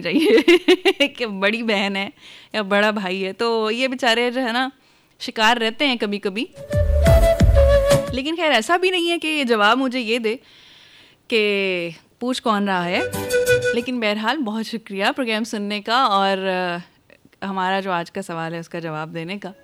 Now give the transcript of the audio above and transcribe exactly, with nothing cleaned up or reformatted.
चाहिए कि बड़ी बहन है या बड़ा भाई है, तो ये बेचारे जो है ना शिकार रहते हैं कभी कभी। लेकिन खैर ऐसा भी नहीं है कि ये जवाब मुझे ये दे कि पूछ कौन रहा है। लेकिन बहरहाल बहुत शुक्रिया प्रोग्राम सुनने का और हमारा जो आज का सवाल है उसका जवाब देने का।